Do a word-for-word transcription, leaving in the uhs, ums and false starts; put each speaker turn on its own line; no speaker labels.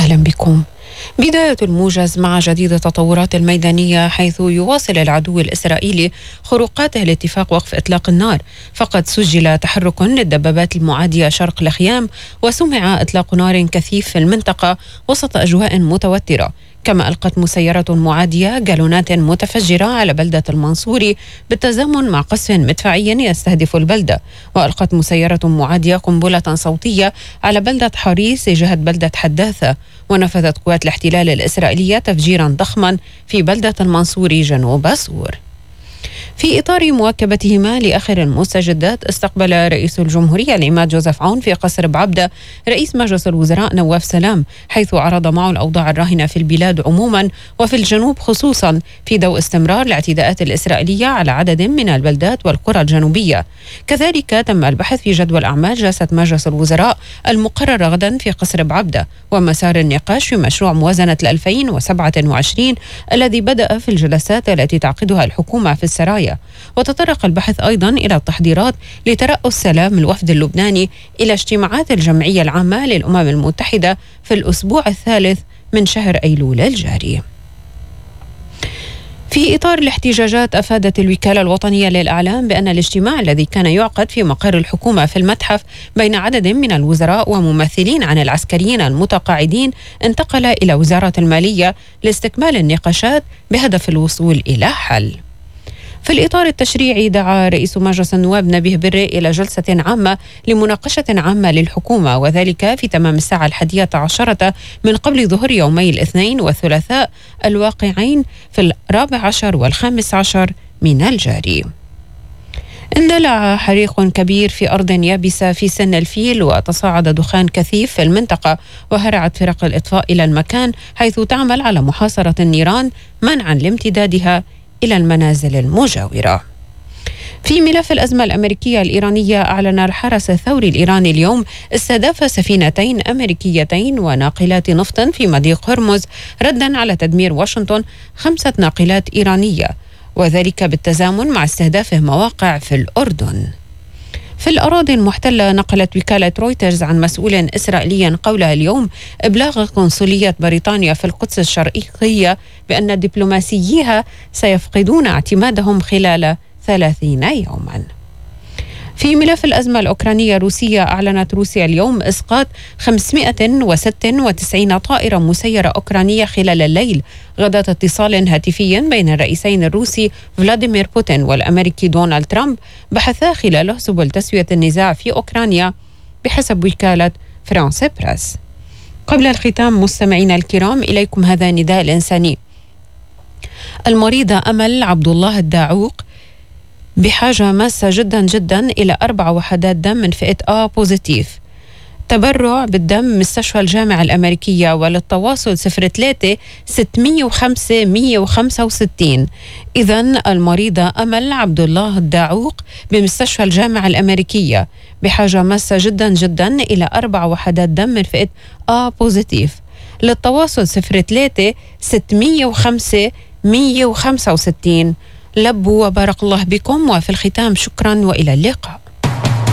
أهلا بكم. بداية الموجز مع جديد التطورات الميدانية، حيث يواصل العدو الإسرائيلي خروقاته لاتفاق وقف إطلاق النار. فقد سجل تحرك للدبابات المعادية شرق الخيام، وسمع إطلاق نار كثيف في المنطقة وسط أجواء متوترة. كما ألقت مسيرة معادية جالونات متفجرة على بلدة المنصوري بالتزامن مع قصف مدفعي يستهدف البلدة. وألقت مسيرة معادية قنبلة صوتية على بلدة حريص جهة بلدة حداثة. ونفذت قوات الاحتلال الإسرائيلية تفجيرا ضخما في بلدة المنصوري جنوب سور. في إطار مواكبتهما لآخر المستجدات، استقبل رئيس الجمهورية العماد جوزيف عون في قصر بعبدة رئيس مجلس الوزراء نواف سلام، حيث عرض معه الأوضاع الراهنة في البلاد عموما وفي الجنوب خصوصا، في ضوء استمرار الاعتداءات الإسرائيلية على عدد من البلدات والقرى الجنوبية. كذلك تم البحث في جدول أعمال جلسة مجلس الوزراء المقررة غدا في قصر بعبدة، ومسار النقاش في مشروع موازنة ألفين وسبعة وعشرين الذي بدأ في الجلسات التي تعقدها الحكومة في السرايا. وتطرق البحث أيضا إلى التحضيرات لترأس سلام الوفد اللبناني إلى اجتماعات الجمعية العامة للأمم المتحدة في الأسبوع الثالث من شهر أيلول الجاري. في إطار الاحتجاجات، أفادت الوكالة الوطنية للإعلام بأن الاجتماع الذي كان يعقد في مقر الحكومة في المتحف بين عدد من الوزراء وممثلين عن العسكريين المتقاعدين انتقل إلى وزارة المالية لاستكمال النقاشات بهدف الوصول إلى حل. في الإطار التشريعي، دعا رئيس مجلس النواب نبيه بري إلى جلسة عامة لمناقشة عامة للحكومة، وذلك في تمام الساعة الحادية عشرة من قبل ظهر يومي الاثنين والثلاثاء الواقعين في الرابع عشر والخامس عشر من الجاري. اندلع حريق كبير في أرض يابسة في سن الفيل، وتصاعد دخان كثيف في المنطقة، وهرعت فرق الإطفاء إلى المكان حيث تعمل على محاصرة النيران منعا لامتدادها إلى المنازل المجاورة. في ملف الأزمة الأمريكية الإيرانية، أعلن الحرس الثوري الإيراني اليوم استهداف سفينتين أمريكيتين وناقلات نفط في مضيق هرمز، ردا على تدمير واشنطن خمسة ناقلات إيرانية، وذلك بالتزامن مع استهدافه مواقع في الأردن. في الأراضي المحتلة، نقلت وكالة رويترز عن مسؤول إسرائيلي قولها اليوم إبلاغ قنصلية بريطانيا في القدس الشرقية بأن دبلوماسييها سيفقدون اعتمادهم خلال ثلاثين يوما. في ملف الأزمة الأوكرانية الروسية، أعلنت روسيا اليوم إسقاط خمسمائة وستة وتسعين طائرة مسيرة أوكرانية خلال الليل، غداة اتصال هاتفي بين الرئيسين الروسي فلاديمير بوتين والأمريكي دونالد ترامب بحثا خلاله سبل تسوية النزاع في أوكرانيا بحسب وكالة فرانس بريس. قبل الختام مستمعينا الكرام، إليكم هذا النداء الإنساني. المريضة أمل عبد الله الداعوق بحاجة ماسة جدا جدا إلى أربع وحدات دم من فئة A بوزيتيف. تبرع بالدم مستشفى الجامعة الأمريكية، وللتواصل صفر ثلاثة ستمائة وخمسة مائة وخمسة وستين. إذن المريضة أمل عبد الله الداعوق بمستشفى الجامعة الأمريكية بحاجة ماسة جدا جدا إلى أربع وحدات دم من فئة A بوزيتيف. للتواصل صفر ثلاثة ستمائة وخمسة مائة وخمسة وستين. لبوا وبارك الله بكم، وفي الختام شكرا وإلى اللقاء.